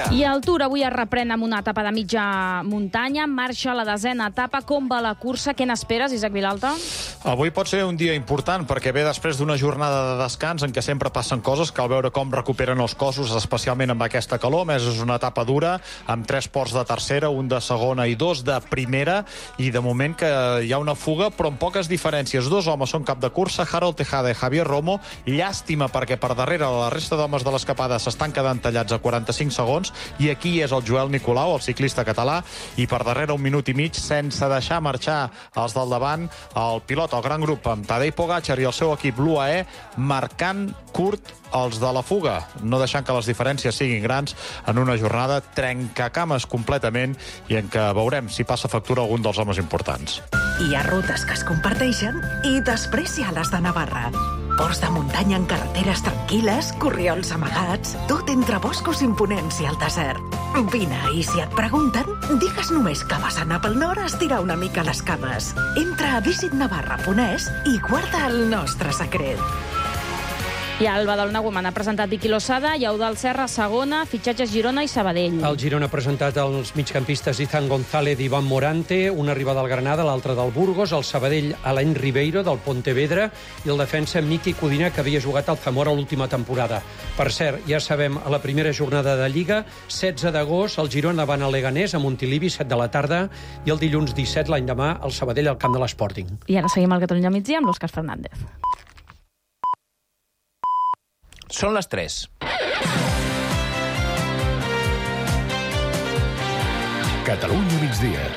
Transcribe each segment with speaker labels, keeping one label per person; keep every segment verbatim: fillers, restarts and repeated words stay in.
Speaker 1: migdia.
Speaker 2: I el Tour avui es reprèn amb una etapa de mitja muntanya. Marxa la desena etapa. Com va la cursa? Què n'esperes, Isaac Vilalta?
Speaker 3: Avui pot ser un dia important perquè ve després d'una jornada de descans en què sempre passen coses. Cal veure com recuperen els cossos, especialment amb aquesta calor. A més, és una etapa dura, amb tres ports de tercera, un de segona i dos de primera. I de moment que hi ha una fuga, però amb poques diferències. Dos homes són cap de cursa, Harold Tejada i Javier Romo. Llàstima perquè per darrere la resta d'homes de l'escapada s'estan quedant tallats a quaranta-cinc segons. I aquí és el Joel Nicolau, el ciclista català, i per darrere un minut i mig, sense deixar marxar els del davant, el pilot, el gran grup, amb Tadej Pogačar i el seu equip, l'U A E, marcant curt els de la fuga, no deixant que les diferències siguin grans en una jornada trencacames completament i en què veurem si passa factura algun dels homes importants.
Speaker 4: Hi ha rutes que es comparteixen i després hi ha les de Navarra. Ports de muntanya en carreteres tranquil·les, corriols amagats, tot entre boscos imponents i el desert. Vine, i si et pregunten, digues només que vas anar pel nord a estirar una mica les cames. Entra a visit navarra punt es i guarda el nostre secret.
Speaker 2: I el Badalona Woman ha presentat Vicky Losada, Eudald Serra, segona, fitxatges Girona i Sabadell.
Speaker 5: El Girona ha presentat els migcampistes Izan González i Iván Morante, una arribada del Granada, l'altra del Burgos, el Sabadell Alain Ribeiro del Pontevedra i el defensa Miki Codina, que havia jugat al Zamora l'última temporada. Per cert, ja sabem, a la primera jornada de Lliga, setze d'agost, el Girona van a Leganés, a Montilivi, set de la tarda, i el dilluns disset, l'any demà, el Sabadell al camp de l'Sporting.
Speaker 2: I ara seguim al Catalunya migdia amb l'Òscar Fernández.
Speaker 1: Són les tres.
Speaker 6: Catalunya migdia.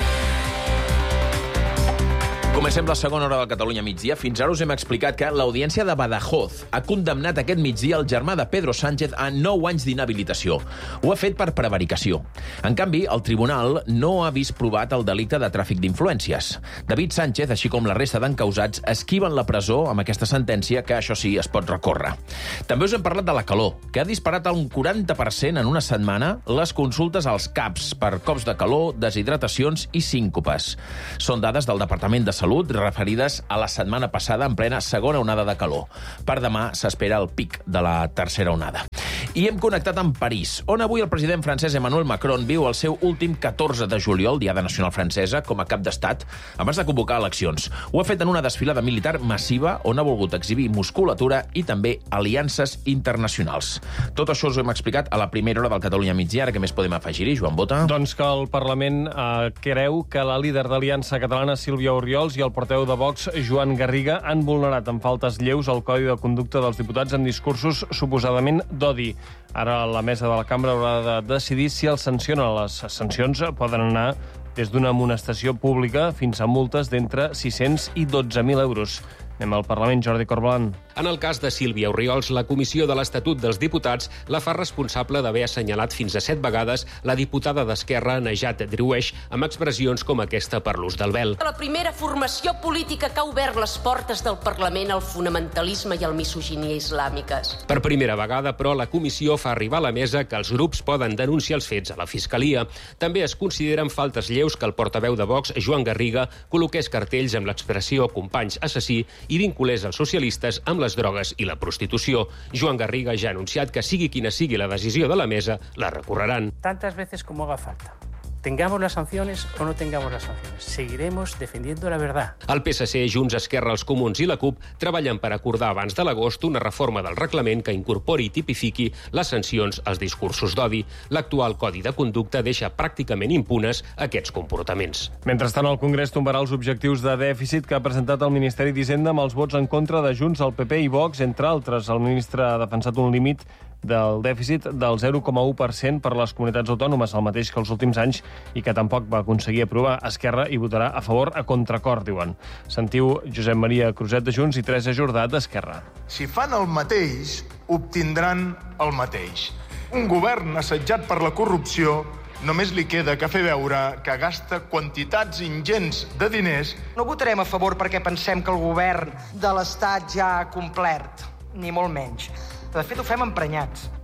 Speaker 1: Comencem la segona hora del Catalunya migdia. Fins ara us hem explicat que l'Audiència de Badajoz ha condemnat aquest migdia el germà de Pedro Sánchez a nou anys d'inhabilitació. Ho ha fet per prevaricació. En canvi, el tribunal no ha vist provat el delicte de tràfic d'influències. David Sánchez, així com la resta d'encausats, esquiven la presó amb aquesta sentència que, això sí, es pot recórrer. També us hem parlat de la calor, que ha disparat a un quaranta per cent en una setmana les consultes als CAPs per cops de calor, deshidratacions i síncopes. Són dades del Departament de Salut referides a la setmana passada en plena segona onada de calor. Per demà s'espera el pic de la tercera onada. I hem connectat amb París, on avui el president francès Emmanuel Macron viu el seu últim catorze de juliol, Diada Nacional Francesa, com a cap d'estat, abans de convocar eleccions. Ho ha fet en una desfilada militar massiva on ha volgut exhibir musculatura i també aliances internacionals. Tot això us ho hem explicat a la primera hora del Catalunya migdia. Ara què més podem afegir-hi, Joan Bota?
Speaker 7: Doncs que el Parlament eh, creu que la líder d'Aliança Catalana, Sílvia Orriols, i el portaveu de Vox, Joan Garriga, han vulnerat amb faltes lleus el Codi de Conducta dels Diputats en discursos suposadament d'odi. Ara la mesa de la cambra haurà de decidir si els sanciona. Les sancions poden anar des d'una amonestació pública fins a multes d'entre sis-cents i dotze mil euros. Anem al Parlament, Jordi Corbalan.
Speaker 8: En el cas de Sílvia Orriols, la Comissió de l'Estatut dels Diputats la fa responsable d'haver assenyalat fins a set vegades la diputada d'Esquerra, Najat Driouech, amb expressions com aquesta per l'ús del vel.
Speaker 9: La primera formació política que ha obert les portes del Parlament al fonamentalisme i al misoginia islàmiques.
Speaker 8: Per primera vegada, però, la comissió fa arribar a la mesa que els grups poden denunciar els fets a la Fiscalia. També es consideren faltes lleus que el portaveu de Vox, Joan Garriga, col·loqués cartells amb l'expressió «companys assassí» i vinculés els socialistes amb les drogues i la prostitució. Joan Garriga ja ha anunciat que sigui quina sigui la decisió de la mesa, la recorreran.
Speaker 10: Tantas veces como haga falta. Tengamos las sanciones o no tengamos las sanciones. Seguiremos defendiendo la verdad.
Speaker 8: El P S C, Junts, Esquerra, els Comuns i la CUP treballen per acordar abans de l'agost una reforma del reglament que incorpori i tipifiqui les sancions als discursos d'odi. L'actual Codi de Conducta deixa pràcticament impunes aquests comportaments.
Speaker 7: Mentrestant, el Congrés tombarà els objectius de dèficit que ha presentat el Ministeri d'Hisenda amb els vots en contra de Junts, el P P i Vox, entre altres. El ministre ha defensat un límit del dèficit del zero coma u per cent per les comunitats autònomes, el mateix que els últims anys, i que tampoc va aconseguir aprovar. Esquerra hi votarà a favor a contracor, diuen. Sentiu Josep Maria Cruzet de Junts i Teresa Jordà d'Esquerra.
Speaker 11: Si fan el mateix, obtindran el mateix. Un govern assetjat per la corrupció només li queda que fer veure que gasta quantitats ingents de diners.
Speaker 12: No votarem a favor perquè pensem que el govern de l'Estat ja ha complert, ni molt menys. De fet, ho fem emprenyats.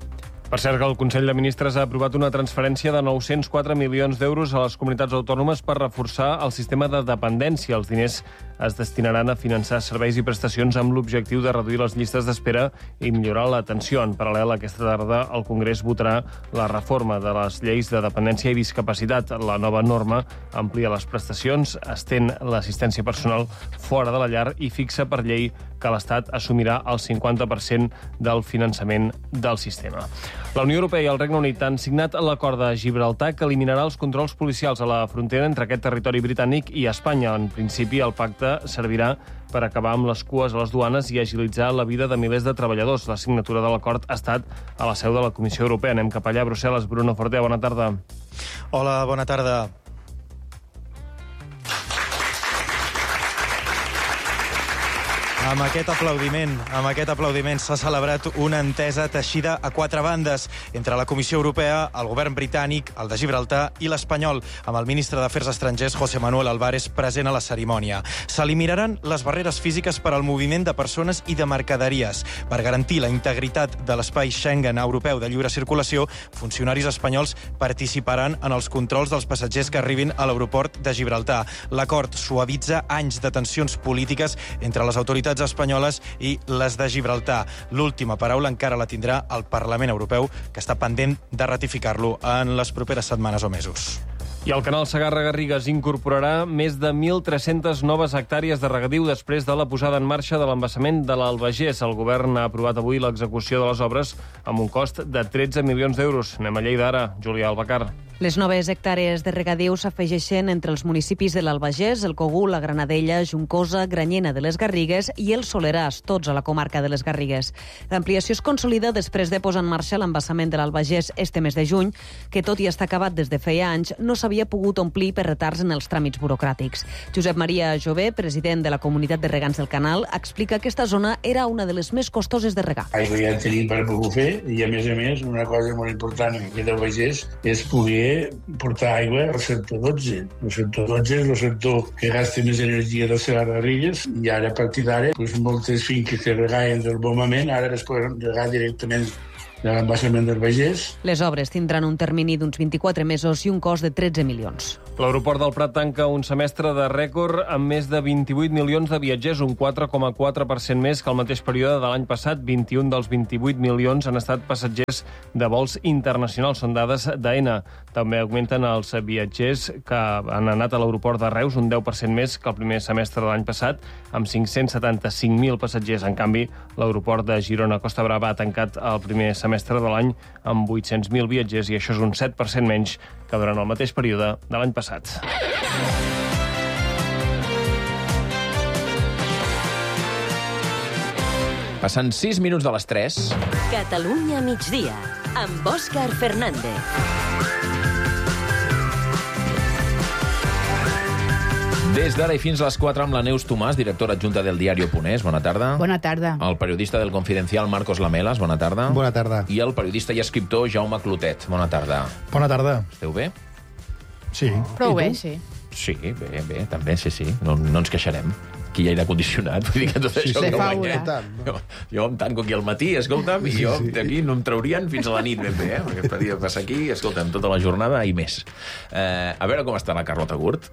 Speaker 7: Per cert, que el Consell de Ministres ha aprovat una transferència de nou-cents quatre milions d'euros a les comunitats autònomes per reforçar el sistema de dependència. Els diners es destinaran a finançar serveis i prestacions amb l'objectiu de reduir les llistes d'espera i millorar l'atenció. En paral·lel, aquesta tarda el Congrés votarà la reforma de les lleis de dependència i discapacitat. La nova norma amplia les prestacions, estén l'assistència personal fora de la llar i fixa per llei que l'Estat assumirà el cinquanta per cent del finançament del sistema. La Unió Europea i el Regne Unit han signat l'acord de Gibraltar que eliminarà els controls policials a la frontera entre aquest territori britànic i Espanya. En principi, el pacte servirà per acabar amb les cues a les duanes i agilitzar la vida de milers de treballadors. La signatura de l'acord ha estat a la seu de la Comissió Europea. Anem cap allà, a Brussel·les. Bruno Fortea, bona tarda.
Speaker 13: Hola, bona tarda. Amb aquest aplaudiment, amb aquest aplaudiment s'ha celebrat una entesa teixida a quatre bandes entre la Comissió Europea, el govern britànic, el de Gibraltar i l'espanyol, amb el ministre d'Afers Estrangers, José Manuel Álvarez, present a la cerimònia. S'eliminaran les barreres físiques per al moviment de persones i de mercaderies. Per garantir la integritat de l'espai Schengen europeu de lliure circulació, funcionaris espanyols participaran en els controls dels passatgers que arribin a l'aeroport de Gibraltar. L'acord suavitza anys de tensions polítiques entre les autoritats espanyoles i les de Gibraltar. L'última paraula encara la tindrà el Parlament Europeu, que està pendent de ratificar-lo en les properes setmanes o mesos.
Speaker 7: I el canal Segarra-Garrigues incorporarà més de mil tres-centes noves hectàrees de regadiu després de la posada en marxa de l'embassament de l'Albagés. El govern ha aprovat avui l'execució de les obres amb un cost de tretze milions d'euros. Anem a Lleida ara. Julià Albacar.
Speaker 14: Les noves hectàrees de regadiu s'afegeixen entre els municipis de l'Albagés, el Cogul, la Granadella, Juncosa, Granyena de les Garrigues i el Soleràs, tots a la comarca de les Garrigues. L'ampliació es consolida després de posar en marxa l'embassament de l'Albagés este mes de juny, que tot i estar acabat des de feia anys, no s'havia pogut omplir per retards en els tràmits burocràtics. Josep Maria Jové, president de la Comunitat de Regants del Canal, explica que aquesta zona era una de les més costoses de regar.
Speaker 15: Aigua ja en tenim per poder fer i, a més a més, una cosa molt important aquí del Bages és poder portar aigua al sector dotze. El sector dotze és el sector que gasta més energia del Segarra-Garrigues i ara, a partir d'ara, doncs, moltes finques que regaien del bombament ara es poden regar directament de l'embassament del Bages.
Speaker 14: Les obres tindran un termini d'uns vint-i-quatre mesos i un cost de tretze milions.
Speaker 7: L'aeroport del Prat tanca un semestre de rècord amb més de vint-i-vuit milions de viatgers, un quatre coma quatre per cent més que el mateix període de l'any passat. vint-i-un dels vint-i-vuit milions han estat passatgers de vols internacionals, són dades d'AENA. També augmenten els viatgers que han anat a l'aeroport de Reus, un deu per cent més que el primer semestre de l'any passat, amb cinc-cents setanta-cinc mil passatgers. En canvi, l'aeroport de Girona-Costa Brava ha tancat el primer semestre de l'any amb vuit-cents mil viatgers i això és un set per cent menys que durant el mateix període de l'any passat.
Speaker 1: Passen sis minuts de les tres.
Speaker 16: Catalunya migdia, amb Òscar Fernández.
Speaker 1: Des d'ara i fins a les quatre amb la Neus Tomàs, directora adjunta del diario Punés. Bona tarda.
Speaker 17: Bona tarda.
Speaker 1: El periodista del Confidencial, Marcos Lamelas. Bona tarda.
Speaker 18: Bona tarda.
Speaker 1: I el periodista i escriptor, Jaume Clotet. Bona tarda.
Speaker 18: Bona tarda.
Speaker 1: Esteu bé?
Speaker 18: Sí.
Speaker 17: Prou bé, sí.
Speaker 1: Sí, bé, bé, també, sí, sí. No, no ens queixarem. Aquí hi ha aire condicionat, vull dir que tot
Speaker 18: sí,
Speaker 1: això
Speaker 18: sí,
Speaker 1: que
Speaker 18: guanya.
Speaker 1: Jo, jo em tanco aquí al matí, escolta'm, i jo d'aquí no em traurien fins a la nit ben bé, eh? Perquè podria passar aquí, escolta'm, tota la jornada i més. Eh, a veure com està la Carlota Gurt.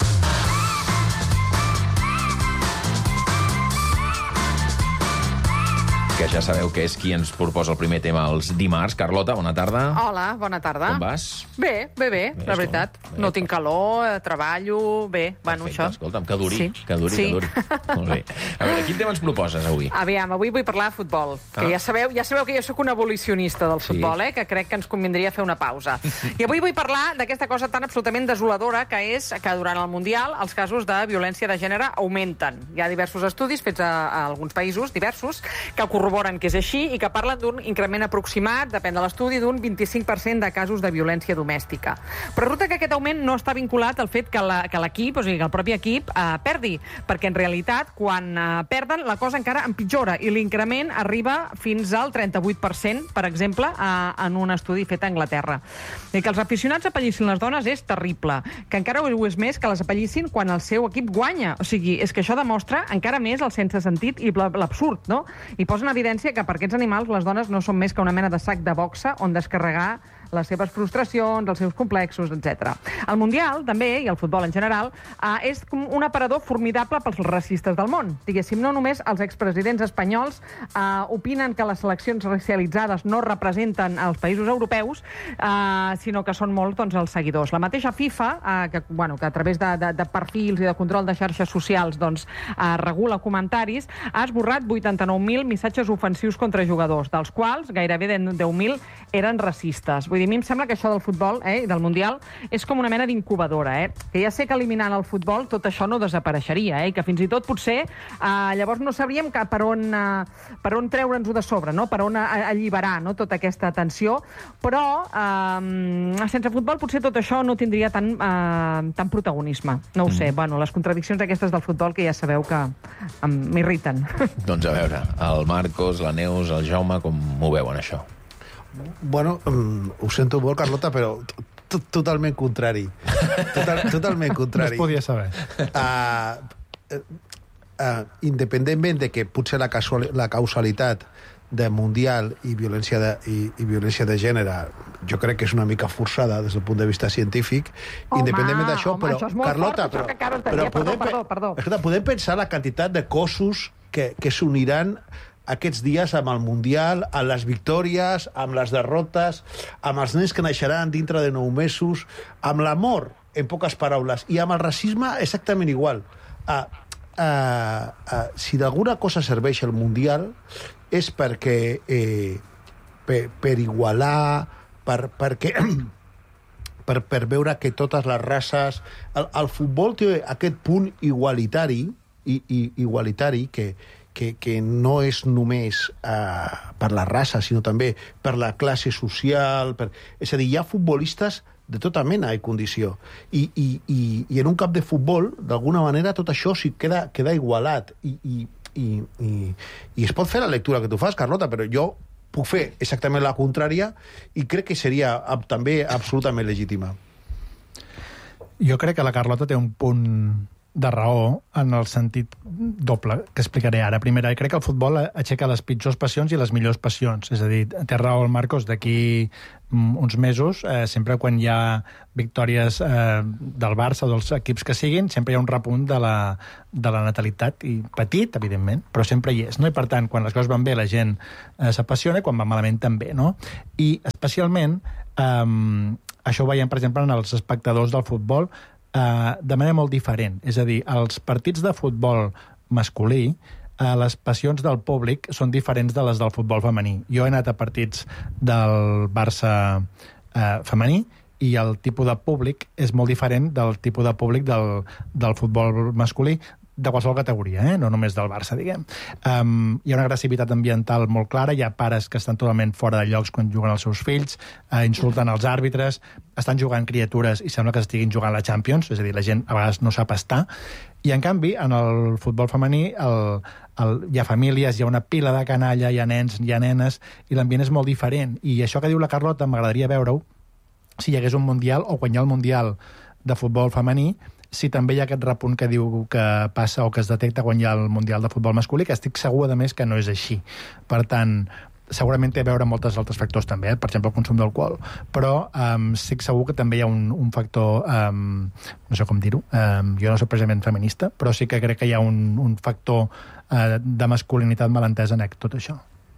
Speaker 1: Que ja sabeu que és qui ens proposa el primer tema els dimarts. Carlota, bona tarda.
Speaker 17: Hola, bona tarda.
Speaker 1: Com vas?
Speaker 17: Bé, bé, bé, bé la veritat. Bé, no tinc calor, eh, treballo, bé, bueno,
Speaker 1: perfecte,
Speaker 17: això.
Speaker 1: Escolta'm, que duri,
Speaker 17: sí.
Speaker 1: que duri,
Speaker 17: sí.
Speaker 1: que duri. Molt bé. A veure, quin tema ens proposes avui?
Speaker 17: Aviam, avui vull parlar de futbol. Que
Speaker 1: Ah.
Speaker 17: ja sabeu, ja sabeu que jo sóc un abolicionista del futbol,
Speaker 1: Sí.
Speaker 17: eh? Que crec que ens convindria fer una pausa. I avui vull parlar d'aquesta cosa tan absolutament desoladora que és que durant el Mundial els casos de violència de gènere augmenten. Hi ha diversos estudis fets a, a alguns països, diversos, que corroboren que és així i que parlen d'un increment aproximat, depèn de l'estudi, d'un vint-i-cinc per cent de casos de violència domèstica. Però resulta que aquest augment no està vinculat al fet que la, que l'equip, o sigui, que el propi equip eh, perdi, perquè en realitat quan eh, perden la cosa encara empitjora i l'increment arriba fins al trenta-vuit per cent, per exemple, eh, en un estudi fet a Anglaterra. I que els aficionats apallissin les dones és terrible, que encara ho és més que les apallissin quan el seu equip guanya. O sigui, és que això demostra encara més el sense sentit i l'absurd, no? I posen en evidència que per aquests animals les dones no són més que una mena de sac de boxa on descarregar les seves frustracions, els seus complexos, etcètera. El Mundial, també, i el futbol en general, eh, és com un aparador formidable pels racistes del món. Diguéssim, no només els expresidents espanyols eh, opinen que les seleccions racialitzades no representen els països europeus, eh, sinó que són molt doncs, els seguidors. La mateixa FIFA, eh, que, bueno, que a través de, de, de perfils i de control de xarxes socials doncs, eh, regula comentaris, ha esborrat vuitanta-nou mil missatges ofensius contra jugadors, dels quals gairebé deu mil eren racistes. Vull dir, a mi em sembla que això del futbol eh, i del Mundial és com una mena d'incubadora, eh? Que ja sé que eliminant el futbol tot això no desapareixeria, eh? Que fins i tot potser eh, llavors no sabríem que per on, eh, per on treure'ns-ho de sobre, no? Per on a, alliberar no? Tota aquesta tensió, però eh, sense futbol potser tot això no tindria tant, eh, tant protagonisme. No ho sé, mm. bueno, les contradiccions aquestes del futbol que ja sabeu que m'irriten.
Speaker 1: Doncs a veure, el Marcos, la Neus, el Jaume, com ho veuen això?
Speaker 19: Bueno, um, ho sento molt, Carlota, però totalment contrari. Total, totalment contrari.
Speaker 18: No es podia saber.
Speaker 19: Uh, uh, independentment de que potser la, casual, la causalitat de Mundial i violència de, i, i violència de gènere jo crec que és una mica forçada des del punt de vista científic, home, independentment d'això, però, Carlota,
Speaker 17: fort, però,
Speaker 19: però,
Speaker 17: però
Speaker 19: podem,
Speaker 17: perdó, perdó, perdó.
Speaker 19: podem pensar la quantitat de cossos que, que s'uniran aquests dies amb el Mundial, amb les victòries, amb les derrotes, amb els nens que naixeran dintre de nou mesos, amb l'amor, en poques paraules, i amb el racisme exactament igual. Uh, uh, uh, si d'alguna cosa serveix el Mundial és perquè eh, per, per igualar, per, perquè, per, per veure que totes les races... El, el futbol té aquest punt igualitari, i, i, igualitari que Que, que no és només uh, per la raça, sinó també per la classe social. Per... És a dir, hi ha futbolistes de tota mena i condició. I, i, i, i en un camp de futbol, d'alguna manera, tot això sí queda, queda igualat. I, i, i, i, I es pot fer la lectura que tu fas, Carlota, però jo puc fer exactament la contrària i crec que seria també absolutament legítima.
Speaker 18: Jo crec que la Carlota té un punt de raó en el sentit doble que explicaré ara. Primera, crec que el futbol aixeca les pitjors passions i les millors passions. És a dir, té raó el Marcos, d'aquí uns mesos, eh, sempre quan hi ha victòries eh, del Barça o dels equips que siguin, sempre hi ha un repunt de la, de la natalitat, i petit, evidentment, però sempre hi és, no? I per tant, quan les coses van bé la gent eh, s'apassiona, i quan va malament també, no? I especialment eh, això ho veiem, per exemple, en els espectadors del futbol Uh, de manera molt diferent. És a dir, els partits de futbol masculí, uh, les passions del públic són diferents de les del futbol femení. Jo he anat a partits del Barça uh, femení i el tipus de públic és molt diferent del tipus de públic del, del futbol masculí, de qualsevol categoria, eh? No només del Barça, diguem. Um, hi ha una agressivitat ambiental molt clara, hi ha pares que estan totalment fora de llocs quan juguen els seus fills, uh, insulten els àrbitres, estan jugant criatures i sembla que estiguin jugant la Champions, és a dir, la gent a vegades no sap estar, i en canvi, en el futbol femení el, el, hi ha famílies, hi ha una pila de canalla, hi ha nens, hi ha nenes, i l'ambient és molt diferent. I això que diu la Carlota m'agradaria veure-ho si hi hagués un Mundial, o quan hi ha el Mundial de futbol femení, si també hi ha aquest repunt que diu que passa o que es detecta quan hi ha el Mundial de futbol masculí, que estic segur, a més, que no és així. Per tant, segurament té a veure amb molts altres factors també, eh? Per exemple, el consum d'alcohol. Però um, estic segur que també hi ha un, un factor, um, no sé com dir-ho, um, jo no soc precisament feminista, però sí que crec que hi ha un, un factor uh, de masculinitat malentesa en tot això.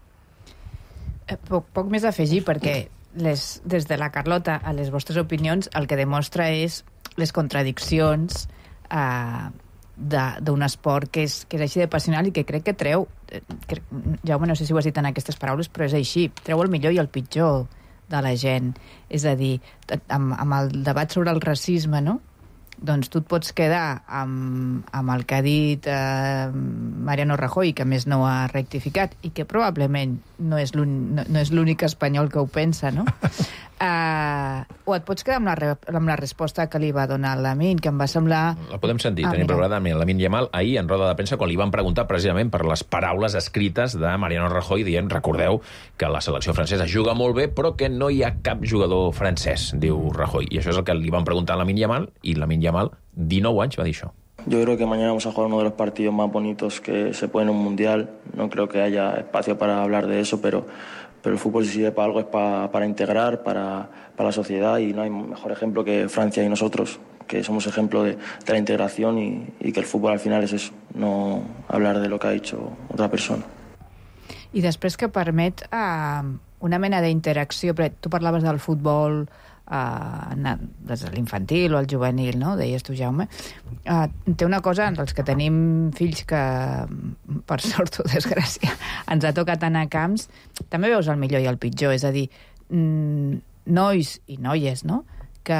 Speaker 20: Eh, poc, poc més a afegir, perquè les, des de la Carlota a les vostres opinions el que demostra és les contradiccions eh, d'un esport que és, que és així de passional i que crec que treu, que, Jaume, no sé si ho has dit en aquestes paraules, però és així, treu el millor i el pitjor de la gent. És a dir, amb, amb el debat sobre el racisme, no? Doncs tu et pots quedar amb, amb el que ha dit eh, Mariano Rajoy, que a més no ha rectificat, i que probablement no és l'únic espanyol que ho pensa, no? Uh, o et pots quedar amb la, amb la resposta que li va donar Lamine, que em va semblar...
Speaker 1: La podem sentir,
Speaker 20: ah,
Speaker 1: tenim preparada amb Lamine Yamal ahir en roda de premsa, quan li van preguntar precisament per les paraules escrites de Mariano Rajoy dient, recordeu, que la selecció francesa juga molt bé, però que no hi ha cap jugador francès, diu Rajoy. I això és el que li van preguntar a Lamine Yamal, i Lamine Yamal, dinou anys, va dir això.
Speaker 21: Yo creo que mañana vamos a jugar uno de los partidos más bonitos que se puede en un mundial. No creo que haya espacio para hablar de eso, pero, pero el fútbol, si sirve para algo, es para, para integrar, para, para la sociedad, y no hay mejor ejemplo que Francia y nosotros, que somos ejemplo de, de la integración y, y que el fútbol al final es eso, no hablar de lo que ha dicho otra persona.
Speaker 20: I després que permet uh, una mena d'interacció, tu parlaves del futbol uh, des de l'infantil o el juvenil, no? Deies tu, Jaume. Uh, té una cosa, els que tenim fills que, per sort o desgràcia, ens ha tocat anar a camps, també veus el millor i el pitjor, és a dir, nois i noies, no?, que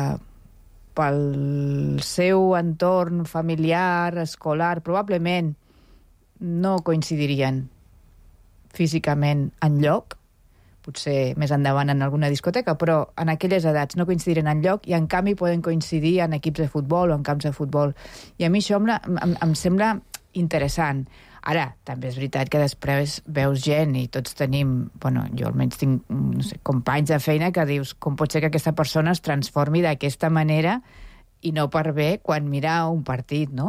Speaker 20: pel seu entorn familiar, escolar, probablement no coincidirien físicament enlloc, potser més endavant en alguna discoteca, però en aquelles edats no coincidiren enlloc i en canvi poden coincidir en equips de futbol o en camps de futbol. I a mi això em, em, em sembla interessant. Ara, també és veritat que després veus gent i tots tenim, bueno, jo almenys tinc no sé, companys de feina que dius com pot ser que aquesta persona es transformi d'aquesta manera i no per bé quan mira un partit, no?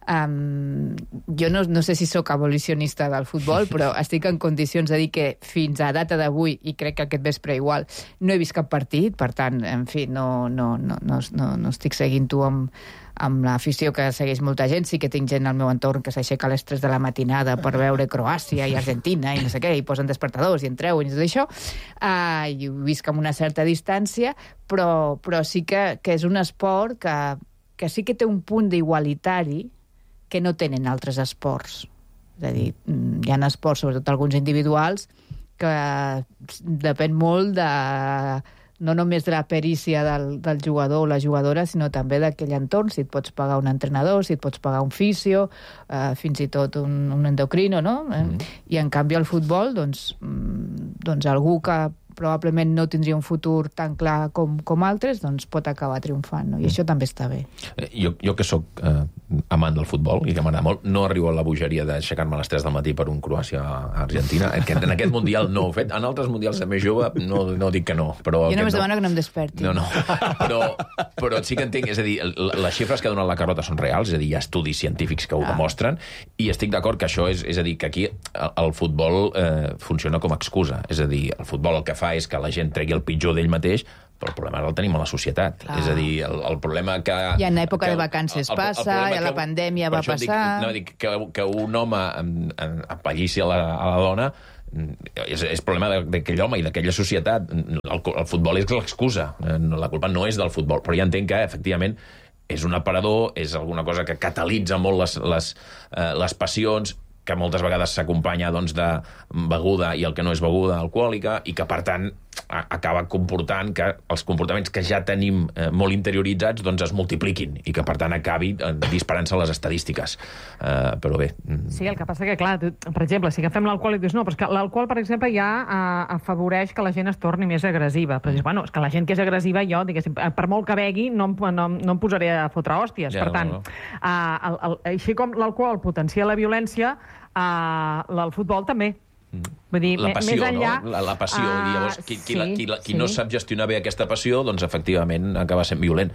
Speaker 20: Um, jo no, no sé si sóc abolicionista del futbol, però estic en condicions de dir que fins a data d'avui, i crec que aquest vespre igual, no he vist cap partit, per tant, en fi, no, no, no, no, no, no estic seguint tu amb, amb l'afició que segueix molta gent. Sí que tinc gent al meu entorn que s'aixeca a les tres de la matinada per veure Croàcia i Argentina i no sé què, i posen despertadors i entreu i tot això, uh, i ho visc amb una certa distància, però, però sí que, que és un esport que, que sí que té un punt d'igualitari que no tenen altres esports. És a dir, hi ha esports, sobretot alguns individuals, que depèn molt de no només de la perícia del, del jugador o la jugadora, sinó també d'aquell entorn, si et pots pagar un entrenador, si et pots pagar un fisio, eh, fins i tot un, un endocrino, no? Mm. I en canvi al futbol, doncs, doncs algú que probablement no tindria un futur tan clar com, com altres, doncs pot acabar triomfant, no? I això també està bé.
Speaker 1: Jo, jo que sóc eh, amant del futbol i que m'agrada molt, no arribo a la bogeria d'aixecar-me a les tres del matí per un Croàcia-Argentina. En aquest mundial no ho he fet. En altres mundials de més jove no, no dic que no. Però
Speaker 20: jo només
Speaker 1: no.
Speaker 20: demano que no em desperti.
Speaker 1: No, no. Però, però sí que entenc, és a dir, les xifres que ha donat la Carlota són reals, és a dir, hi ha estudis científics que ho ah. demostren, i estic d'acord que això és, és a dir, que aquí el futbol eh, funciona com a excusa. És a dir, el futbol el que fa és que la gent tregui el pitjor d'ell mateix, però el problema el tenim a la societat. Clar. És a dir, el, el problema que...
Speaker 20: I en època que, de vacances el, el, passa, el i a la pandèmia va passar...
Speaker 1: Dic, no, dic que, que un home apallissi a la, a la dona és, és problema d'aquell home i d'aquella societat. El, el futbol és l'excusa. La culpa no és del futbol, però ja entenc que, efectivament, és un aparador, és alguna cosa que catalitza molt les, les, eh, les passions, que moltes vegades s'acompanya doncs, de beguda i el que no és beguda alcohòlica, i que, per tant, acaba comportant que els comportaments que ja tenim eh, molt interioritzats doncs es multipliquin i que, per tant, acabi eh, disparant-se les estadístiques. Eh, però bé...
Speaker 17: Sí, el que passa que, clar, tu, per exemple, si agafem l'alcohol i dius, no, però és que l'alcohol, per exemple, ja eh, afavoreix que la gent es torni més agressiva. Però dius, bueno, és que la gent que és agressiva, jo, diguéssim, per molt que begui, no, no, no em posaré a fotre hòsties. Ja, per tant, no, no. Eh, el, el, així com l'alcohol potencia la violència, eh, el futbol també. Vull dir, la passió, més enllà...
Speaker 1: no? La, la passió. Uh, Llavors, qui, qui, sí, la, qui, la, qui
Speaker 17: sí.
Speaker 1: no sap gestionar bé aquesta passió, doncs, efectivament, acaba sent violent.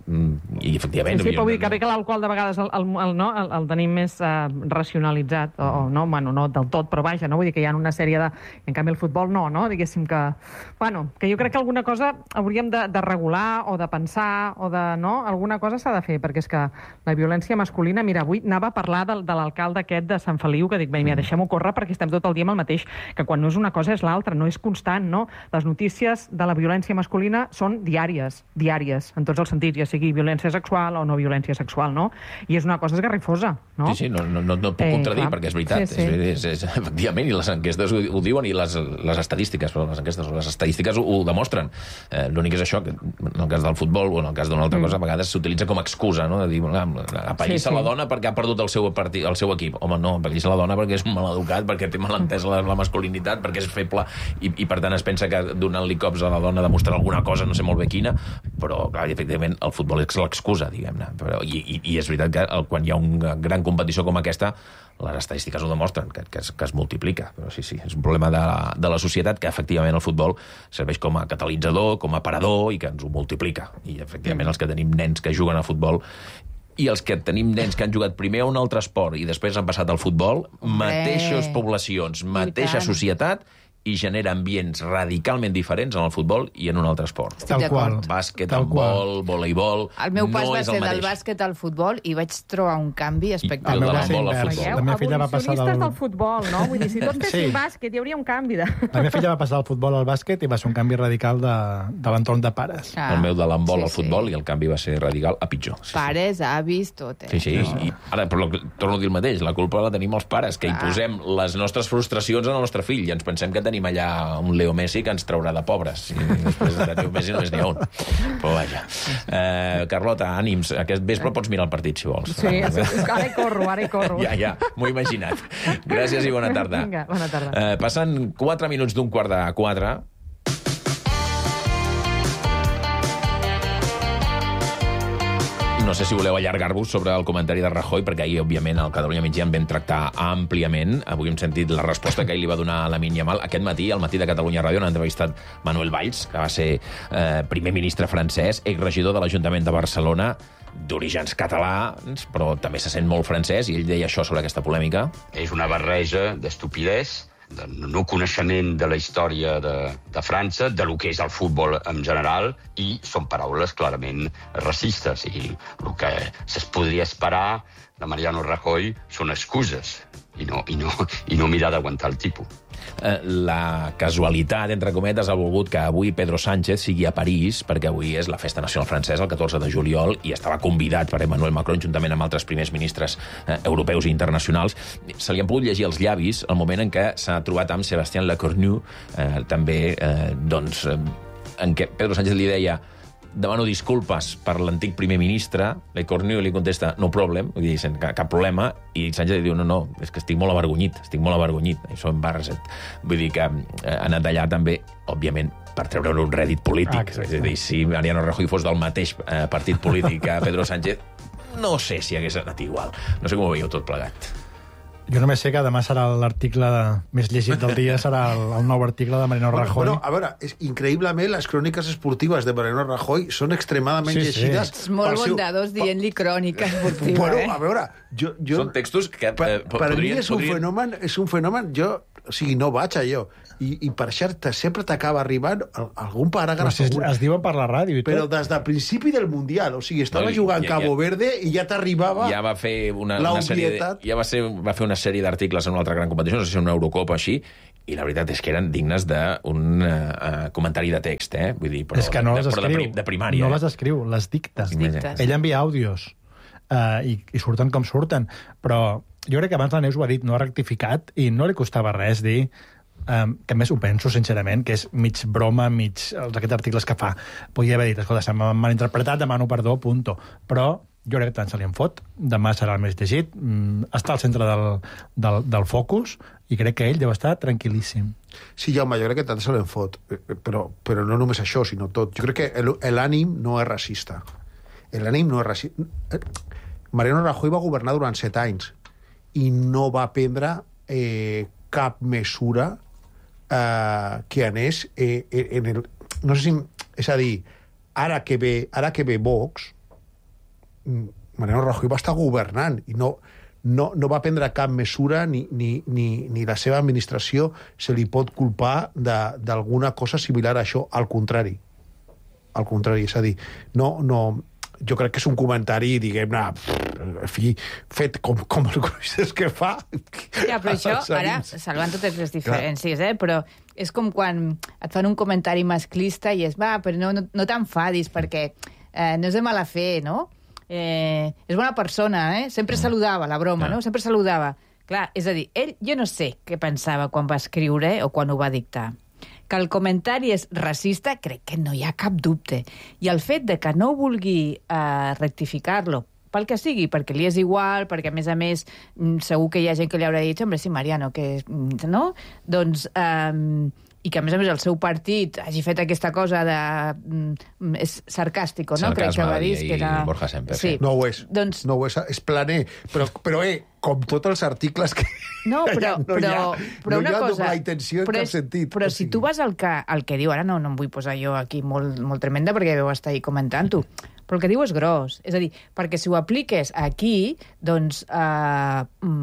Speaker 1: I, efectivament...
Speaker 17: Sí, sí, però vull dir que bé que l'alcohol de vegades el, el, el, no, el, el tenim més uh, racionalitzat, o, o no, bueno, no del tot, però vaja, no? Vull dir que hi ha una sèrie de... En canvi, el futbol no, no? Diguéssim que... Bueno, que jo crec que alguna cosa hauríem de, de regular, o de pensar, o de... No? Alguna cosa s'ha de fer, perquè és que la violència masculina... Mira, avui anava a parlar de, de l'alcalde aquest de Sant Feliu, que dic, mira, deixem-ho córrer perquè estem tot el dia amb el mateix, que quan no és una cosa és l'altra, no és constant, no? Les notícies de la violència masculina són diàries, diàries, en tots els sentits, ja sigui violència sexual o no violència sexual, no? I és una cosa esgarrifosa, no?
Speaker 1: Sí, sí, no, no, no, no puc eh, contradir, clar. Perquè és veritat, sí, sí. És, és, és, efectivament, i les enquestes ho, ho diuen, i les, les estadístiques, però les enquestes, les estadístiques ho, ho demostren. Eh, L'únic és això, que en el cas del futbol o en el cas d'una altra mm. cosa, a vegades s'utilitza com a excusa, no? De dir, apallissa sí, sí. la dona perquè ha perdut el seu, partit, el seu equip. Home, no, apallissa la dona perquè és maleducat, perquè té mal entès la, la masculinitat, perquè és feble, i, i per tant es pensa que donant-li cops a la dona demostrar alguna cosa, no sé molt bé quina, però clar, efectivament el futbol és l'excusa, diguem-ne. Però, i, i, I és veritat que el, quan hi ha una gran competició com aquesta, les estadístiques ho demostren, que, que, es, que es multiplica. Però sí, sí, és un problema de la, de la societat que efectivament el futbol serveix com a catalitzador, com a parador, i que ens ho multiplica. I efectivament els que tenim nens que juguen a futbol i els que tenim nens que han jugat primer a un altre esport i després han passat al futbol, mateixes poblacions, mateixa societat, i genera ambients radicalment diferents en el futbol i en un altre esport.
Speaker 20: Estic d'acord.
Speaker 1: Bàsquet, handbol, voleibol...
Speaker 20: El meu pas
Speaker 1: no
Speaker 20: va
Speaker 1: és
Speaker 20: ser
Speaker 1: el
Speaker 20: del
Speaker 1: mateix.
Speaker 20: bàsquet al futbol i vaig trobar un canvi espectacular.
Speaker 1: El meu va ser invers.
Speaker 18: La meva filla va passar
Speaker 17: Evolucionistes
Speaker 18: del...
Speaker 17: del futbol, no? Vull dir, si tots fessin
Speaker 18: Sí.
Speaker 17: bàsquet, hi hauria un canvi de...
Speaker 18: La meva filla va passar del futbol al bàsquet i va ser un canvi radical de, de l'entorn de pares.
Speaker 20: Ah,
Speaker 1: el meu de l'handbol
Speaker 20: sí,
Speaker 1: al futbol i el canvi va ser radical a pitjor.
Speaker 20: Pares, avis, tot, eh?
Speaker 1: Sí, sí, no. I ara, però torno a dir el mateix, la culpa la tenim els pares, que imposem les nostres frustracions al nostre fill i ens pensem que tenim allà un Leo Messi que ens traurà de pobres, i després de Leo Messi només n'hi ha un. Però vaja. Eh, Carlota, ànims, aquest vespre pots mirar el partit, si vols.
Speaker 17: Sí, ara hi corro, ara hi corro.
Speaker 1: Ja, ja, m'ho he imaginat. Gràcies i bona tarda.
Speaker 17: Vinga, bona tarda.
Speaker 1: Eh, passen quatre minuts d'un quart de quatre. No sé si voleu allargar-vos sobre el comentari de Rajoy, perquè ahir, òbviament, al Catalunya Migdia en vam tractar àmpliament. Avui hem sentit la resposta que ell li va donar a Lamine Yamal. Aquest matí, al matí de Catalunya Ràdio, han entrevistat Manuel Valls, que va ser eh, primer ministre francès, exregidor de l'Ajuntament de Barcelona, d'orígens catalans, però també se sent molt francès, i ell deia això sobre aquesta polèmica.
Speaker 3: És una barreja d'estupidesa, de no coneixement de la història de, de França, de lo que és el futbol en general, i són paraules clarament racistes. I el que es podria esperar de Mariano Rajoy són excuses, i no, i no, i no mirar d'aguantar el tipus.
Speaker 1: Eh, la casualitat, entre cometes, ha volgut que avui Pedro Sánchez sigui a París, perquè avui és la festa nacional francesa, el catorze de juliol, i estava convidat per Emmanuel Macron, juntament amb altres primers ministres eh, europeus i internacionals. Se li han pogut llegir els llavis el moment en què s'ha trobat amb Sébastien Lecornu, eh, també, eh, doncs, eh, en què Pedro Sánchez li deia: demano disculpes per l'antic primer ministre. Lecornu li contesta: no problem, vull dir, sense cap problema, i Sánchez li diu: no, no, és que estic molt avergonyit, estic molt avergonyit, això em embarrasset. Vull dir que eh, ha anat allà també, òbviament, per treure un rèdit polític. Ah, és a dir, si Mariano Rajoy fos del mateix eh, partit polític que Pedro Sánchez, no sé si hagués anat igual. No sé com ho veieu tot plegat.
Speaker 18: Jo només sé que demà serà l'article de... més llegit del dia, serà el, el nou article de Mariano
Speaker 19: bueno,
Speaker 18: Rajoy.
Speaker 19: Bueno, a veure, és, increïblement, les cròniques esportives de Mariano Rajoy són extremadament
Speaker 18: sí,
Speaker 19: llegides.
Speaker 18: Sí.
Speaker 20: És molt bondadós dient-li crònica esportiva,
Speaker 19: bueno,
Speaker 20: eh?
Speaker 19: a veure, jo... jo
Speaker 1: són textos que...
Speaker 19: Per,
Speaker 1: eh,
Speaker 19: per
Speaker 1: podrien,
Speaker 19: mi és un
Speaker 1: podrien...
Speaker 19: fenomen, és un fenomen, jo... O sigui, no vaig allò. I, i per cert, sempre t'acaba arribant algun paràgraf.
Speaker 18: Si es, es diuen per la ràdio i tot.
Speaker 19: Però des del principi del Mundial, o sigui, estava
Speaker 1: no,
Speaker 19: jugant
Speaker 1: ja,
Speaker 19: Cabo
Speaker 1: ja,
Speaker 19: Verde i ja t'arribava
Speaker 1: ja va fer una, una sèrie de, ja va, ser, va fer una sèrie d'articles en una altra gran competició, no sé si una Eurocopa així, i la veritat és que eren dignes d'un uh, comentari de text, eh? Vull dir, però,
Speaker 18: és que no les
Speaker 1: de,
Speaker 18: escriu,
Speaker 1: de, de primària.
Speaker 18: no
Speaker 1: eh?
Speaker 18: les escriu, les dicta.
Speaker 20: dictes.
Speaker 18: Ell envia àudios uh, i, i surten com surten, però jo crec que abans la Neus ho ha dit, no ha rectificat, i no li costava res dir Um, que més ho penso, sincerament, que és mig broma, mig... Els, aquests articles que fa. Podria haver dit, escolta, se m'ha malinterpretat, demano perdó, punto. Però jo crec que tant se li en fot, demà serà el més llegit, mm, està al centre del, del, del focus, i crec que ell deu estar tranquil·líssim.
Speaker 19: Sí, Jaume, jo crec que tant se li en fot, però, però no només això, sinó tot. Jo crec que l'ànim no és racista. L'ànim no és racista. Mariano Rajoy va governar durant set anys i no va prendre eh, cap mesura Uh, que anés eh, en el... No sé si... És a dir, ara que ve, ara que ve Vox, Mariano Rajoy va estar governant i no, no, no va prendre cap mesura ni, ni, ni, ni la seva administració se li pot culpar d'alguna cosa similar a això. Al contrari. Al contrari, és a dir, no... no jo crec que és un comentari, diguem-ne, en fi, fet com, com els cruïsses que fa.
Speaker 20: Ja, però això, ara, salvant totes les diferències, eh, però és com quan et fan un comentari masclista i és, va, però no, no, no t'enfadis, perquè eh, no és de mala fe, no? Eh, és bona persona, eh? Sempre saludava, la broma, no? Sempre saludava. Clar, és a dir, ell, jo no sé què pensava quan va escriure o quan ho va dictar. Que el comentari és racista, crec que no hi ha cap dubte. I el fet de que no vulgui eh, rectificar-lo, pel que sigui, perquè li és igual, perquè, a més a més, segur que hi ha gent que li haurà dit, hombre, sí, Mariano, que... no? Doncs... Eh, i que, a més a més, el seu partit hagi fet aquesta cosa de... Mm, és sarcàstico, no?
Speaker 1: Sarcasme,
Speaker 20: crec que va dir que era...
Speaker 1: Borja Semper.
Speaker 20: Sí.
Speaker 19: No ho és.
Speaker 20: Doncs...
Speaker 19: No ho és, és planer. Però, però eh, com tots els articles que...
Speaker 20: No, però,
Speaker 19: no
Speaker 20: però,
Speaker 19: hi ha,
Speaker 20: però
Speaker 19: no
Speaker 20: una
Speaker 19: hi ha
Speaker 20: cosa...
Speaker 19: doble intenció en
Speaker 20: però
Speaker 19: cap
Speaker 20: és,
Speaker 19: sentit.
Speaker 20: Però si tu vas al que, al que diu... Ara no, no em vull posar jo aquí molt, molt tremenda perquè vau estar ahí comentant-ho. però el que diu és gros. És a dir, perquè si ho apliques aquí, doncs, eh,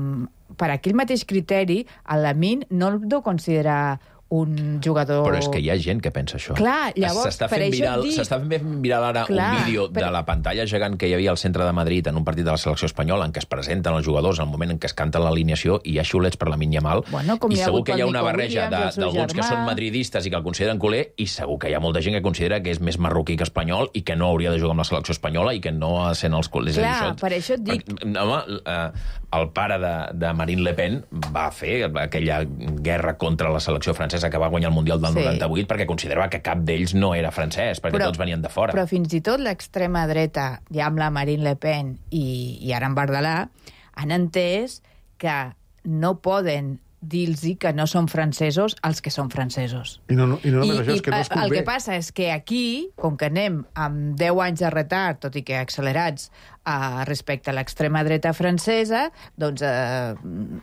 Speaker 20: per aquell mateix criteri, el Lamine no el deu considerar un jugador...
Speaker 1: Però és que hi ha gent que pensa això.
Speaker 20: Clar, llavors,
Speaker 1: S'està
Speaker 20: per
Speaker 1: fent
Speaker 20: això
Speaker 1: viral,
Speaker 20: et dic...
Speaker 1: s'està fent viral ara
Speaker 20: Clar,
Speaker 1: un vídeo
Speaker 20: però-
Speaker 1: de la pantalla gegant que hi havia al centre de Madrid en un partit de la selecció espanyola en què es presenten els jugadors al moment en què es canta l'alineació i hi ha xiulets per Lamine Yamal.
Speaker 20: Bueno, com
Speaker 1: I
Speaker 20: hi ha
Speaker 1: segur
Speaker 20: hagut
Speaker 1: que hi ha
Speaker 20: pel
Speaker 1: una
Speaker 20: Nico
Speaker 1: barreja
Speaker 20: Williams, el seu
Speaker 1: d'alguns que
Speaker 20: germà.
Speaker 1: són madridistes i que el consideren culer i segur que hi ha molta gent que considera que és més marroquí que espanyol i que no hauria de jugar amb la selecció espanyola i que no ha de ser en els culers.
Speaker 20: Clar, per això et dic...
Speaker 1: Home, eh, el pare de, de Marine Le Pen va fer aquella guerra contra la selecció francesa que va guanyar el Mundial del
Speaker 20: Sí.
Speaker 1: noranta-vuit perquè considerava que cap d'ells no era francès, perquè
Speaker 20: Però-
Speaker 1: tots venien de fora.
Speaker 20: Però fins i tot l'extrema dreta, ja amb la Marine Le Pen i, i ara en Bardalà, han entès que no poden dir-los que no són francesos els que són francesos.
Speaker 19: I no, no, i no només
Speaker 20: I,
Speaker 19: això, és que no es
Speaker 20: el
Speaker 19: convé.
Speaker 20: que passa és que aquí, com que anem amb deu anys de retard, tot i que accelerats uh, respecte a l'extrema dreta francesa, doncs uh,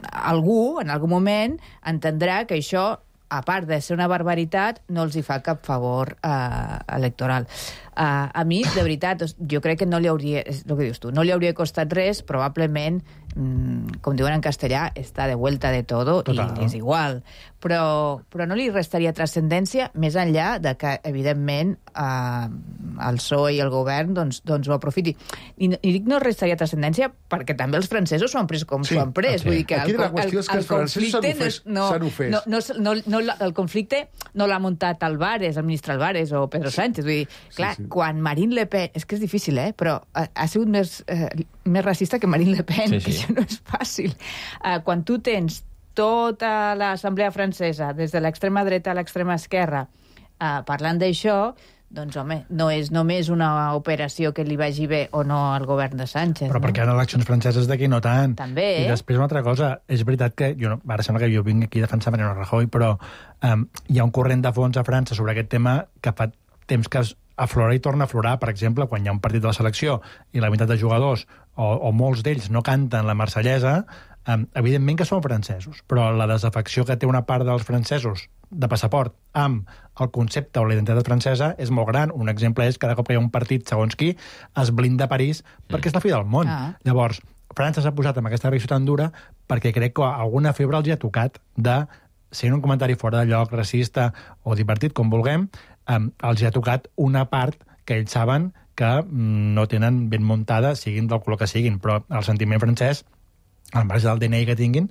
Speaker 20: algú, en algun moment, entendrà que això, a part de ser una barbaritat, no els hi fa cap favor uh, electoral. Uh, a mi, de veritat, jo crec que no li hauria, és el que dius tu, no li hauria costat res, probablement, mm, com diuen en castellà, està de vuelta de todo
Speaker 18: Total.
Speaker 20: i és igual. Però, però no li restaria transcendència més enllà de que, evidentment, eh, el P S O E i el govern doncs, doncs ho aprofiti. I, I dic no restaria transcendència perquè també els francesos s'ho han pres com
Speaker 19: Sí,
Speaker 20: s'ho han pres.
Speaker 19: okay.
Speaker 20: Vull dir que
Speaker 19: Aquí
Speaker 20: el,
Speaker 19: la qüestió és que els francesos s'han ofès-
Speaker 20: no,
Speaker 19: s'han ofès.
Speaker 20: no, no, no, no, no, el conflicte no l'ha muntat Álvarez, el ministre Álvarez o Pedro Sánchez. Vull dir, clar, sí, sí. Quan Marine Le Pen... És que és difícil, eh? Però ha, ha sigut més, eh, més racista que Marine Le Pen,
Speaker 1: Sí,
Speaker 20: que
Speaker 1: sí.
Speaker 20: això no és fàcil. Eh, quan tu tens tota l'assemblea francesa, des de l'extrema dreta a l'extrema esquerra, eh, parlant d'això, doncs, home, no és només una operació que li vagi bé o no al govern de Sánchez.
Speaker 18: Però
Speaker 20: no?
Speaker 18: perquè hi ha eleccions franceses d'aquí no tant.
Speaker 20: També,
Speaker 18: I
Speaker 20: eh?
Speaker 18: després una altra cosa, és veritat que, jo no, ara sembla que jo vinc aquí a defensar Mariano Rajoy, però um, hi ha un corrent de fons a França sobre aquest tema que fa temps que es aflora i torna a aflorar. Per exemple, quan hi ha un partit de la selecció i la meitat de jugadors, o, o molts d'ells, no canten la marsellesa, um, evidentment que són francesos, però la desafecció que té una part dels francesos de passaport amb el concepte o la identitat francesa és molt gran. Un exemple és cada cop que hi ha un partit, segons qui, es blinda París perquè és la fi del món.
Speaker 20: Ah.
Speaker 18: Llavors, França s'ha posat amb aquesta reacció tan dura perquè crec que alguna febre els hi ha tocat de, sent un comentari fora de lloc, racista o divertit, com vulguem, um, els hi ha tocat una part que ells saben que mm, no tenen ben muntada, siguin del color que siguin, però el sentiment francès, al marge del D N I que tinguin,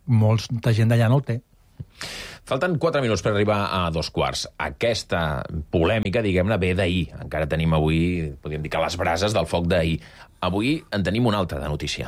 Speaker 18: molta gent d'allà no el té.
Speaker 1: Falten quatre minuts per arribar a dos quarts. Aquesta polèmica, diguem-ne, ve d'ahir. Encara tenim avui, podríem dir que les brases del foc d'ahir. Avui en tenim una altra de notícia.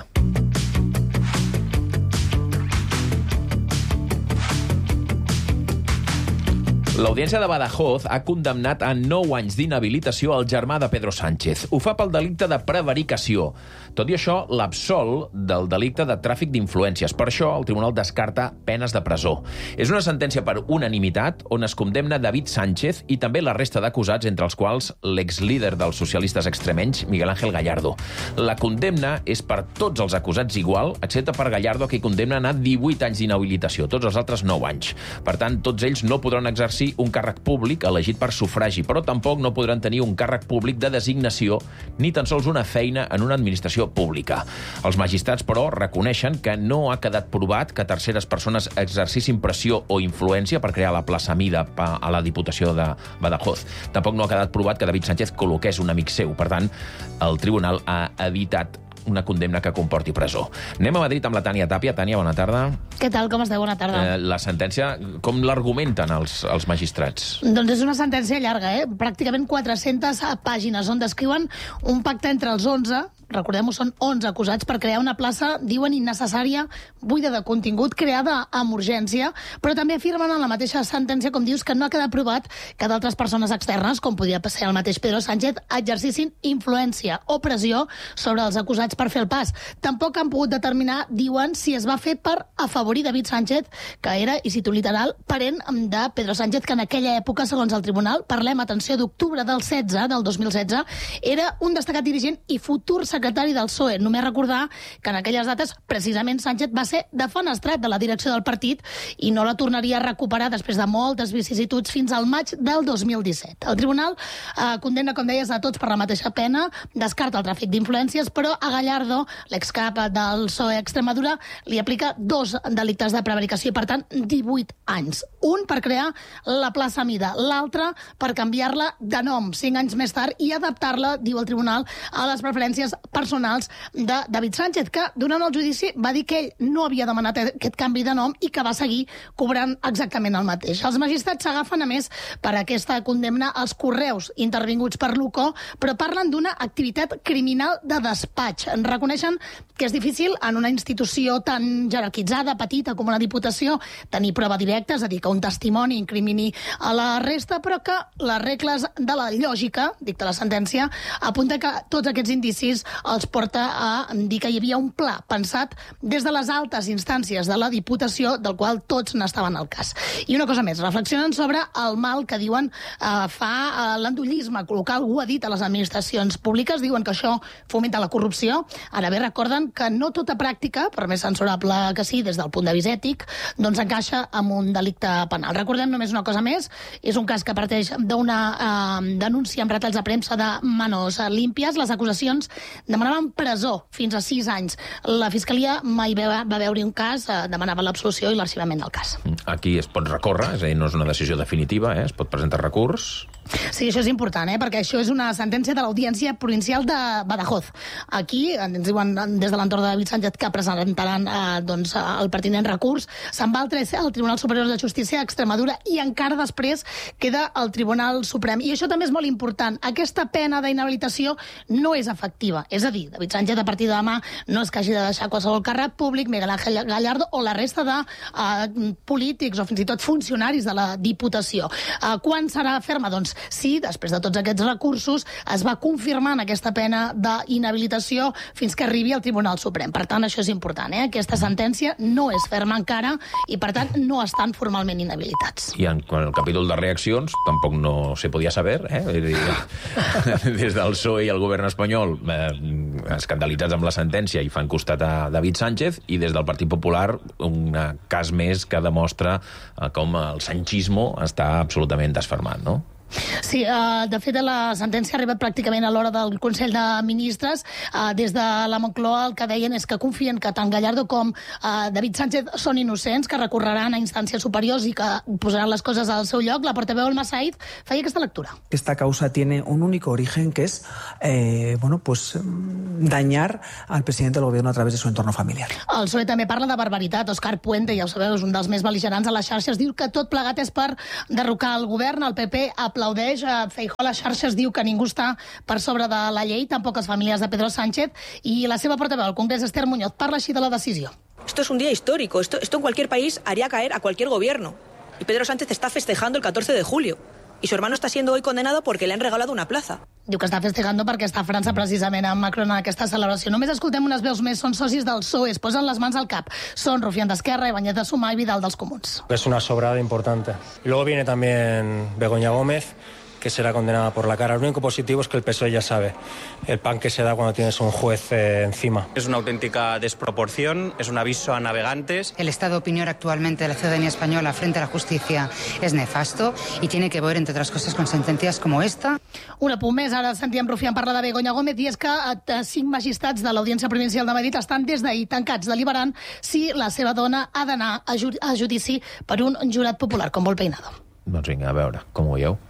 Speaker 1: L'Audiència de Badajoz ha condemnat a nou anys d'inhabilitació al germà de Pedro Sánchez. Ho fa pel delicte de prevaricació. Tot i això, l'absol del delicte de tràfic d'influències. Per això, el tribunal descarta penes de presó. És una sentència per unanimitat on es condemna David Sánchez i també la resta d'acusats, entre els quals l'exlíder dels socialistes extremenys, Miguel Ángel Gallardo. La condemna és per tots els acusats igual, excepte per Gallardo, que hi condemnen a divuit anys d'inhabilitació. Tots els altres, nou anys. Per tant, tots ells no podran exercir un càrrec públic elegit per sufragi, però tampoc no podran tenir un càrrec públic de designació ni tan sols una feina en una administració pública. Els magistrats, però, reconeixen que no ha quedat provat que terceres persones exercissin pressió o influència per crear la plaça Mida a la Diputació de Badajoz. Tampoc no ha quedat provat que David Sánchez col·loqués un amic seu. Per tant, el tribunal ha evitat una condemna que comporti presó. Anem a Madrid amb la Tània Tàpia. Tània, bona tarda.
Speaker 4: Què tal, com esteu? Bona tarda.
Speaker 1: Eh, la sentència, com l'argumenten els, els magistrats?
Speaker 4: Doncs és una sentència llarga, eh? Pràcticament quatre-centes pàgines, on descriuen un pacte entre els onze, recordem-ho, són onze acusats per crear una plaça, diuen, innecessària, buida de contingut, creada amb urgència, però també afirmen en la mateixa sentència, com dius, que no ha quedat provat que d'altres persones externes, com podia ser el mateix Pedro Sánchez, exercissin influència o pressió sobre els acusats per fer el pas. Tampoc han pogut determinar, diuen, si es va fer per afavorir David Sánchez, que era, i cito literal, parent de Pedro Sánchez, que en aquella època, segons el tribunal, parlem, atenció, d'octubre del setze, del dos mil setze, era un destacat dirigent i futur secretari del P S O E. Només recordar que en aquelles dates, precisament, Sánchez va ser defenestrat de la direcció del partit i no la tornaria a recuperar després de moltes vicissituds fins al maig del dos mil disset. El tribunal eh, condemna, com deies, a tots per la mateixa pena, descarta el tràfic d'influències, però a Gallardo, l'excap del P S O E Extremadura, li aplica dos delictes de prevaricació i, per tant, divuit anys. Un per crear la plaça Mida, l'altre per canviar-la de nom cinc anys més tard i adaptar-la, diu el tribunal, a les preferències personals de David Sánchez, que durant el judici va dir que ell no havia demanat aquest canvi de nom i que va seguir cobrant exactament el mateix. Els magistrats s'agafen, a més, per aquesta condemna als correus intervinguts per l'U C O, però parlen d'una activitat criminal de despatx. En reconeixen que és difícil en una institució tan jerarquitzada, petita com una diputació, tenir prova directa, és a dir, que un testimoni incrimini a la resta, però que les regles de la lògica, dicta la sentència, apunta que tots aquests indicis els porta a dir que hi havia un pla pensat des de les altes instàncies de la Diputació, del qual tots n'estaven al cas. I una cosa més, reflexionen sobre el mal que diuen eh, fa eh, l'endollisme, col·locar algú a dit a les administracions públiques, diuen que això fomenta la corrupció. Ara bé, recorden que no tota pràctica, per més censurable que sí des del punt de vista ètic, doncs encaixa amb un delicte penal. Recordem només una cosa més, és un cas que parteix d'una eh, denúncia amb retalls de premsa de manos límpies. Les acusacions demanaven presó fins a sis anys. La Fiscalia mai va, va veure un cas, eh, demanava l'absolució i l'arxivament del cas.
Speaker 1: Aquí es pot recórrer, és a dir, no és una decisió definitiva, eh? Es pot presentar recurs.
Speaker 4: Sí, això és important, eh? Perquè això és una sentència de l'Audiència Provincial de Badajoz. Aquí ens diuen des de l'entorn de David Sánchez que presentaran eh, doncs, el pertinent recurs. Se'n va al Tribunal Superior de Justícia a Extremadura i encara després queda el Tribunal Suprem. I això també és molt important. Aquesta pena d'inhabilitació no és efectiva. És a dir, David Sánchez a partir de demà no és que hagi de deixar qualsevol càrrec públic, Miguel Ángel Gallardo o la resta de eh, polítics o fins i tot funcionaris de la Diputació. Eh, quan serà ferma? Doncs sí, després de tots aquests recursos es va confirmant aquesta pena d'inhabilitació fins que arribi al Tribunal Suprem. Per tant, això és important, eh? Aquesta sentència no és ferma encara i, per tant, no estan formalment inhabilitats.
Speaker 1: I en el capítol de reaccions tampoc no se podia saber, eh? Des del P S O E i el govern espanyol eh, escandalitzats amb la sentència i fan costat a David Sánchez, i des del Partit Popular un cas més que demostra eh, com el sanchismo està absolutament desfermat, no?
Speaker 4: Sí, uh, de fet, la sentència ha arribat pràcticament a l'hora del Consell de Ministres. Uh, des de la Moncloa el que deien és que confien que tant Gallardo com uh, David Sánchez són innocents, que recorreran a instàncies superiors i que posaran les coses al seu lloc. La portaveu Elma Said feia aquesta lectura.
Speaker 5: Esta causa tiene un único origen, que es eh, bueno, pues, dañar al presidente del gobierno a través de su entorno familiar.
Speaker 4: El P S O E també parla de barbaritat. Òscar Puente, ja ho sabeu, és un dels més bel·ligerants a les xarxes, diu que tot plegat és per derrocar el govern. El P P aplaudeix. Feijóo a les xarxes diu que ningú està per sobre de la llei, tampoc les famílies de Pedro Sánchez, i la seva portaveu al Congrés, Esther Muñoz, parla així de la decisió.
Speaker 22: Esto es un día histórico. Esto, esto en cualquier país haría caer a cualquier gobierno. Y Pedro Sánchez está festejando el catorce de julio. Y su hermano está siendo hoy condenado porque le han regalado una plaza.
Speaker 4: Diu que està festejando perquè està a França precisament amb Macron en aquesta celebració. Només escoltem unes veus més, són socis del P S O E, es posen les mans al cap. Són Rufián d'Esquerra, Ibáñez de Sumar i Vidal dels Comuns.
Speaker 23: Es una sobrada importante. Y luego viene también Begoña Gómez, que será condenada por la cara. Lo único positivo es que el P S O E ya sabe el pan que se da cuando tienes un juez eh, encima.
Speaker 24: Es una auténtica desproporción, es un aviso a navegantes.
Speaker 25: El estado de opinión actualmente de la ciudadanía española frente a la justicia es nefasto y tiene que ver, entre otras cosas, con sentencias como esta.
Speaker 4: Un apunt més, ara sentíem Rufián parlar de Begoña Gómez, i és que eh, cinc magistrats de l'Audiència Provincial de Madrid estan des d'ahir tancats deliberant si la seva dona ha d'anar a, ju a judici per un jurat popular, com vol Peinado.
Speaker 1: Doncs vinga, a veure, com ho veieu?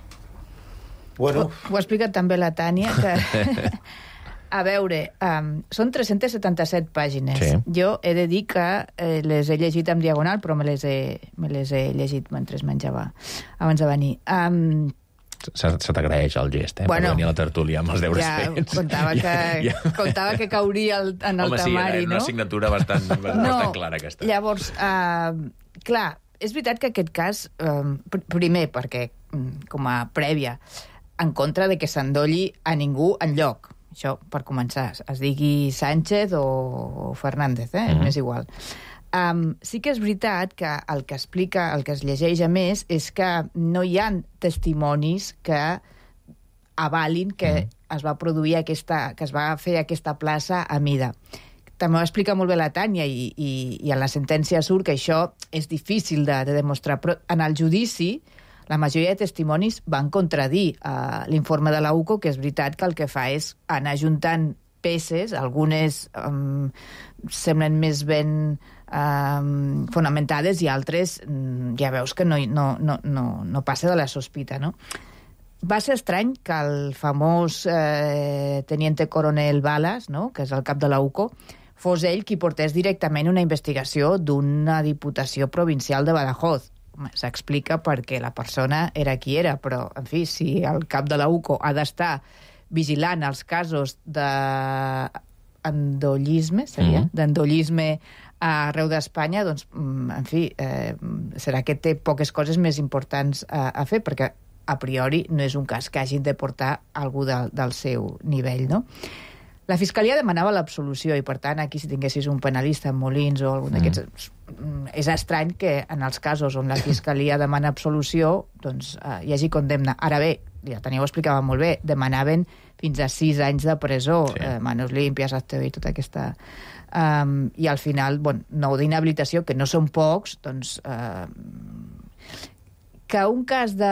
Speaker 20: Bueno. Ho, ho ha explicat també la Tània, que... A veure, um, són tres-centes setanta-set pàgines. Sí. Jo he de dir que eh, les he llegit en diagonal, però me les he, me les he llegit mentre menjava abans de venir. Um,
Speaker 1: Se, se t'agraeix el gest, eh?
Speaker 20: Bueno,
Speaker 1: per venir a la tertúlia amb els deures
Speaker 20: ja,
Speaker 1: fets.
Speaker 20: Contava que, ja, ja. contava que cauria el, en el
Speaker 1: Home,
Speaker 20: temari,
Speaker 1: sí,
Speaker 20: no?
Speaker 1: una assignatura bastant, bastant
Speaker 20: no,
Speaker 1: clara aquesta.
Speaker 20: Llavors, uh, clar, és veritat que aquest cas, um, primer, perquè, com a prèvia, en contra de que s'endolli a ningú enlloc. Això, per començar, es digui Sánchez o Fernández, eh? Mm-hmm. M'és igual. Um, sí que és veritat que el que explica, el que es llegeix a més, és que no hi ha testimonis que avalin que es va produir aquesta, que es va fer aquesta plaça a mida. També ho explica molt bé la Tània i, i, i en la sentència surt que això és difícil de, de demostrar, però en el judici la majoria de testimonis van contradir uh, l'informe de la U C O, que és veritat que el que fa és anar juntant peces, algunes um, semblen més ben um, fonamentades i altres um, ja veus que no, no, no, no, no passa de la sospita, no? Va ser estrany que el famós eh, teniente coronel Balas, no?, que és el cap de la U C O, fos ell qui portés directament una investigació d'una diputació provincial de Badajoz. S'explica perquè la persona era qui era, però, en fi, si el cap de la U C O ha d'estar vigilant els casos d'endollisme, seria? Mm-hmm. D'endollisme arreu d'Espanya, doncs, en fi, eh, serà que té poques coses més importants a, a fer, perquè a priori no és un cas que hagin de portar algú de, del seu nivell, no? La Fiscalia demanava l'absolució i, per tant, aquí si tinguessis un penalista en Molins o algun d'aquests... Mm. És estrany que en els casos on la Fiscalia demana absolució doncs eh, hi hagi condemna. Ara bé, ja Tania ho explicava molt bé, demanaven fins a sis anys de presó, sí. eh, manos limpias, acte i tota aquesta... Um, I al final, bueno, nou d'inhabilitació, que no són pocs, doncs... Eh, que un cas de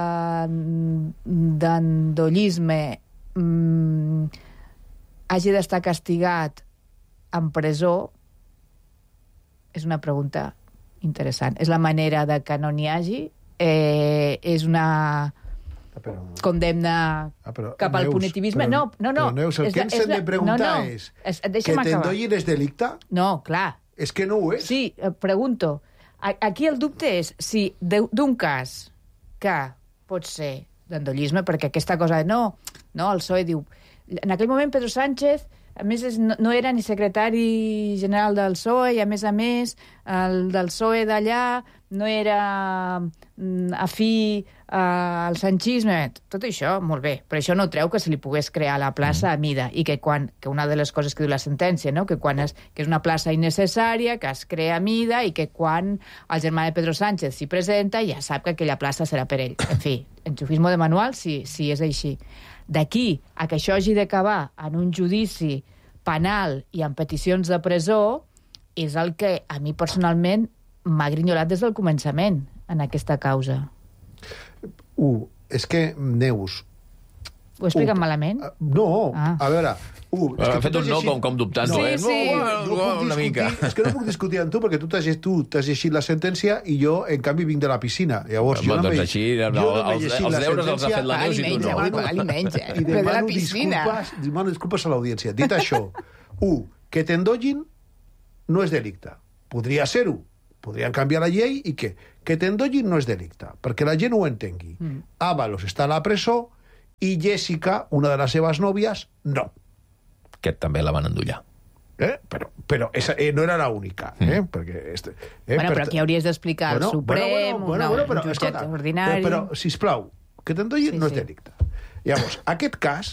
Speaker 20: d'endollisme... Mm, hagi d'estar castigat en presó és una pregunta interessant. És la manera de que no n'hi hagi? Eh, és una però... condemna ah, però, cap al Neus, punitivisme? Però, no, no, no.
Speaker 19: Però, Neus, el és, que ens hem de preguntar no, no. és, és que t'endollin és delicte?
Speaker 20: No, clar.
Speaker 19: És que no ho és?
Speaker 20: Sí, pregunto. Aquí el dubte és si d'un cas que pot ser d'endollisme, perquè aquesta cosa de no, no, el P S O E diu en aquell moment Pedro Sánchez a més no, no era ni secretari general del P S O E i a més a més el del P S O E d'allà no era mm, afí uh, al sanchisme, tot això molt bé, però això no treu que se li pogués crear la plaça a mida i que quan, que una de les coses que diu la sentència, no? que quan és, que és una plaça innecessària, que es crea a mida i que quan el germà de Pedro Sánchez s'hi presenta ja sap que aquella plaça serà per ell. En fi, enxufismo de manual si, si és així. D'aquí a que això hagi d'acabar en un judici penal i en peticions de presó és el que a mi personalment m'ha grinyolat des del començament en aquesta causa.
Speaker 19: Uh, és que, Neus...
Speaker 20: Ho he explicat uh, malament?
Speaker 19: No, ah. a veure... Uh,
Speaker 1: és que ha fet un no com, com dubtant-ho,
Speaker 19: no,
Speaker 1: eh?
Speaker 19: Sí, sí. No, no, no una mica. És que no puc discutir amb tu, perquè tu t'has llegit la sentència i jo, en canvi, vinc de la piscina. Llavors, jo no
Speaker 1: doncs així, no, els, els deures els ha fet la Neus i tu no.
Speaker 20: Almenys, eh?
Speaker 19: I demano disculpes, demano disculpes a l'audiència. Dit això, un, que t'endollin no és delicte. Podria ser-ho. Podrien canviar la llei i què? Que t'endollin no és delicte, perquè la gent ho entengui. Mm. Ábalos està a la presó i Jessica, una de les seves nòvies, no.
Speaker 1: Aquest també la van endollar.
Speaker 19: Eh? Però, però esa, eh, no era l'única. Eh? Mm. Perquè, este, eh,
Speaker 20: bueno, però aquí hauries d'explicar bueno, el Suprem,
Speaker 19: bueno, bueno, bueno, bueno,
Speaker 20: un jutjat
Speaker 19: escolta,
Speaker 20: ordinari...
Speaker 19: Però, però, sisplau, que t'endollin sí, no és sí. delicte. Llavors, aquest cas,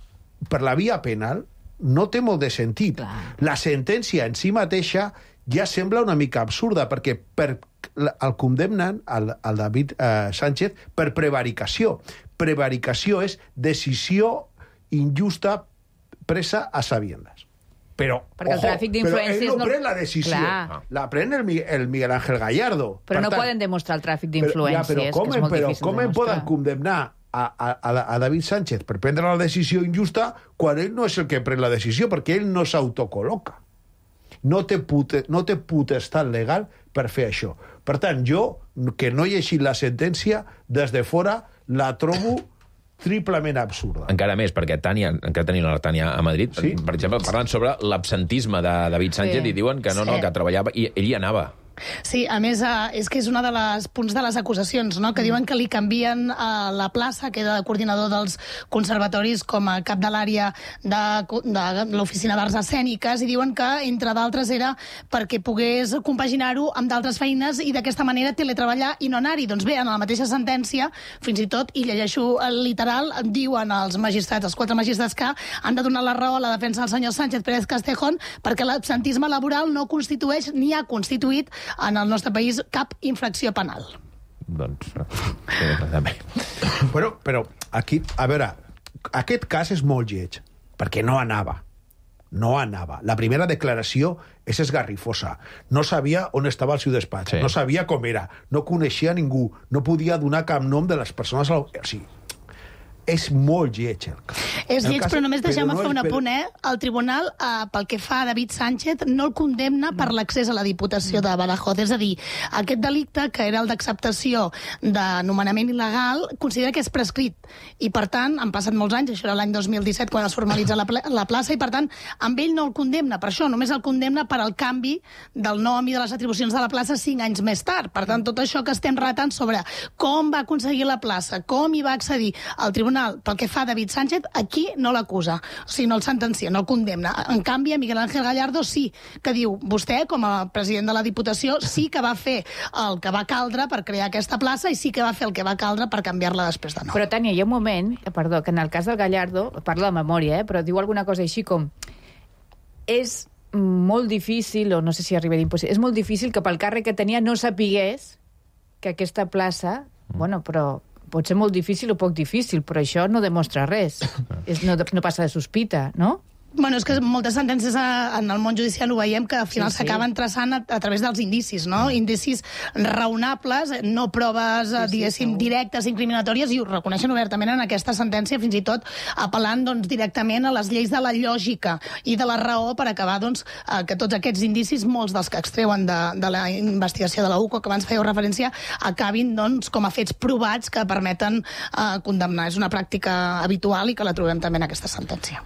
Speaker 19: per la via penal, no té molt de sentit. Clar. La sentència en si mateixa ja sembla una mica absurda, perquè per, el condemnen, el, el David eh, Sánchez, per prevaricació. Prevaricació és decisió injusta presa a sabiendas. Però,
Speaker 20: perquè el tràfic d'influències...
Speaker 19: Però ell no, no pren la decisió. Clar. La pren el, el Miguel Ángel Gallardo.
Speaker 20: Però per no tant, poden demostrar el tràfic d'influències, ja, que és molt
Speaker 19: però
Speaker 20: difícil
Speaker 19: com
Speaker 20: de
Speaker 19: em poden condemnar a, a, a David Sánchez per prendre la decisió injusta quan ell no és el que pren la decisió, perquè ell no s'autocol·loca. No té, pute, no té potestat legal per fer això. Per tant, jo, que no he llegit la sentència, des de fora la trobo triplement absurda.
Speaker 1: Encara més, perquè Tània, encara tenim la Tània a Madrid, sí? per exemple, parlant sobre l'absentisme de David Sánchez sí. i diuen que no, no, que treballava i ell hi anava.
Speaker 4: Sí, a més, eh, és que és una de les punts de les acusacions, no? Que diuen que li canvien a eh, la plaça, que era de coordinador dels conservatoris, com a cap de l'àrea de, de l'Oficina d'Arts Escèniques, i diuen que, entre d'altres, era perquè pogués compaginar-ho amb d'altres feines i d'aquesta manera teletreballar i no anar-hi. Doncs bé, en la mateixa sentència, fins i tot, i llegeixo el literal, diuen els magistrats, els quatre magistrats, que han de donar la raó a la defensa del senyor Sánchez Pérez Castejón perquè l'absentisme laboral no constitueix ni ha constituït en el nostre país cap infracció penal.
Speaker 1: Doncs, sí, també.
Speaker 19: Però, però aquí, a veure, aquest cas és molt lleig, perquè no anava. No anava. La primera declaració és esgarrifosa. No sabia on estava el seu despatx, sí. No sabia com era, no coneixia ningú, no podia donar cap nom de les persones... O sigui, és molt lleig el cas.
Speaker 4: És lleig, però només deixeu-me
Speaker 19: no
Speaker 4: fer un
Speaker 19: és,
Speaker 4: apunt, eh? El tribunal, eh, pel que fa a David Sánchez, no el condemna per l'accés a la Diputació de Badajoz. És a dir, aquest delicte, que era el d'acceptació de nomenament il·legal, considera que és prescrit. I, per tant, han passat molts anys, això era l'any dos mil disset, quan es formalitza la, la plaça, i, per tant, amb ell no el condemna. Per això, només el condemna per al canvi del nom i de les atribucions de la plaça cinc anys més tard. Per tant, tot això que estem relatant sobre com va aconseguir la plaça, com hi va accedir el tribunal, pel que fa a David Sánchez, aquí no l'acusa, o sigui, no el sentencia, no el condemna. En canvi, a Miguel Ángel Gallardo sí, que diu, vostè, com a president de la Diputació, sí que va fer el que va caldre per crear aquesta plaça i sí que va fer el que va caldre per canviar-la després de nou.
Speaker 20: Però, Tània, hi ha un moment, perdó, que en el cas del Gallardo, parlo de memòria, eh, però diu alguna cosa així com és molt difícil, o no sé si arriba d'impossible, és molt difícil que pel càrrec que tenia no sapigués que aquesta plaça, bueno, però pot ser molt difícil o poc difícil, però això no demostra res. És, no, no passa de sospita, no?
Speaker 4: Bueno, és que moltes sentències a, en el món judicial ho veiem que al final
Speaker 20: Sí, sí.
Speaker 4: s'acaben traçant a, a través dels indicis, no? Indicis raonables, no proves, sí, sí, diguéssim, segur. directes, incriminatòries, i ho reconeixen obertament en aquesta sentència, fins i tot apel·lant doncs, directament a les lleis de la lògica i de la raó per acabar doncs, eh, que tots aquests indicis, molts dels que extreuen de, de la investigació de la U C O, que abans fèieu referència, acabin doncs, com a fets provats que permeten eh, condemnar. És una pràctica habitual i que la trobem també en aquesta sentència.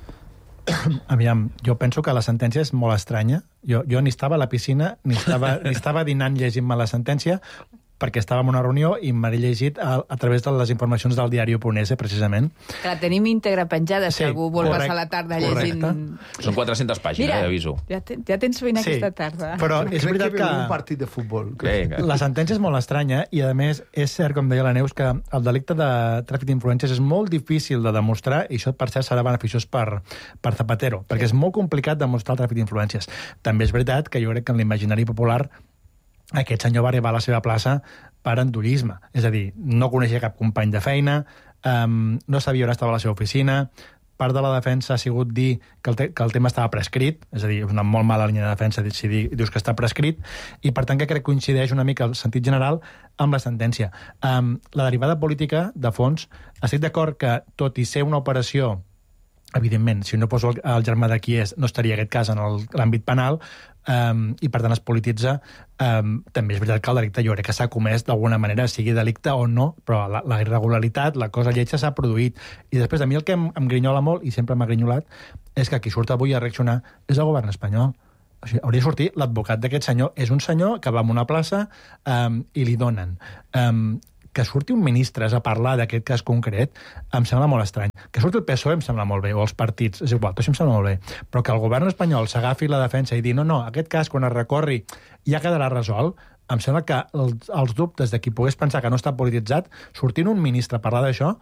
Speaker 18: Aviam, jo penso que la sentència és molt estranya. Jo, jo ni estava a la piscina, ni estava, ni estava dinant llegint-me la sentència, perquè estava en una reunió i m'he llegit a, a través de les informacions del diari Oponese, precisament.
Speaker 20: Que la tenim íntegra penjada, si
Speaker 18: Sí,
Speaker 20: algú vol
Speaker 18: correcte,
Speaker 20: passar la tarda
Speaker 18: correcte.
Speaker 20: llegint...
Speaker 1: Són quatre-centes pàgines,
Speaker 20: Mira,
Speaker 1: eh, aviso.
Speaker 20: Ja, te, ja tens feina
Speaker 18: Sí,
Speaker 20: aquesta tarda.
Speaker 18: però és
Speaker 19: Crec
Speaker 18: veritat
Speaker 19: que...
Speaker 18: que...
Speaker 19: un partit de futbol.
Speaker 1: Vinga.
Speaker 18: La sentència és molt estranya i, a més, és cert, com deia la Neus, que el delicte de tràfic d'influències és molt difícil de demostrar i això, per cert, serà beneficiós per, per Zapatero, perquè és molt complicat demostrar el tràfic d'influències. També és veritat que jo crec que en l'imaginari popular aquest senyor va arribar a la seva plaça per endurisme. És a dir, no coneixia cap company de feina, um, no sabia on estava la seva oficina, part de la defensa ha sigut dir que el, te que el tema estava prescrit, és a dir, és una molt mala línia de defensa si di dius que està prescrit, i per tant que crec que coincideix una mica el sentit general amb la sentència. Um, la derivada política, de fons, estic d'acord que, tot i ser una operació, evidentment, si no poso el, el germà de qui és, no estaria aquest cas en l'àmbit penal, um, i per tant es polititza. Um, també és veritat que el delicte jo crec que s'ha comès d'alguna manera, sigui delicte o no, però la, la irregularitat, la cosa lletja s'ha produït. I després, a mi el que em, em grinyola molt, i sempre m'ha grinyolat, és que qui surt avui a reaccionar és el govern espanyol. O sigui, hauria de sortir l'advocat d'aquest senyor. És un senyor que va a una plaça um, i li donen... Um, que surti un ministre a parlar d'aquest cas concret em sembla molt estrany. Que surti el P S O E em sembla molt bé, o els partits, és igual, tot això em sembla molt bé. Però que el govern espanyol s'agafi la defensa i dir no, no, aquest cas quan es recorri ja quedarà resolt, em sembla que els, els dubtes de qui pogués pensar que no està polititzat, sortint un ministre a parlar d'això,